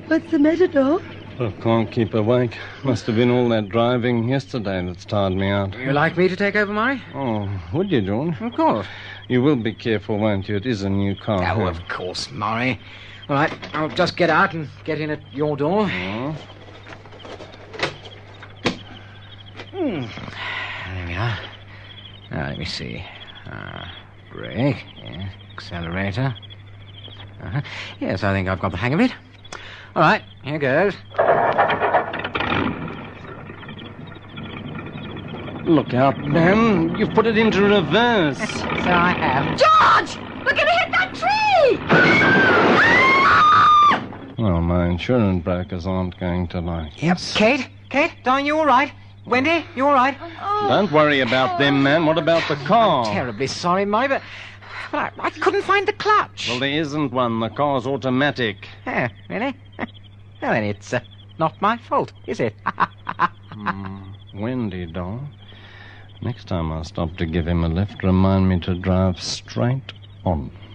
What's the matter, Dor? I can't keep awake. Must have been all that driving yesterday that's tired me out. You like me to take over, Murray? Oh, would you, George? Of course. You will be careful, won't you? It is a new car. Oh, of course, Murray. All right, I'll just get out and get in at your door. Oh. There we are. Now, let me see. Brake. Yeah. Accelerator. Yes, I think I've got the hang of it. All right, here goes. Look out, man. You've put it into reverse. So I have. George! We're going to hit that tree! Well, my insurance brokers aren't going to like Yep. Kate, darling, you all right? Wendy, you all right? Don't worry about them, man. What about the car? Terribly sorry, Murray, but I couldn't find the clutch. Well, there isn't one. The car's automatic. Really? Well, then it's not my fault, is it? Wendy, doll. Next time I stop to give him a lift, remind me to drive straight on.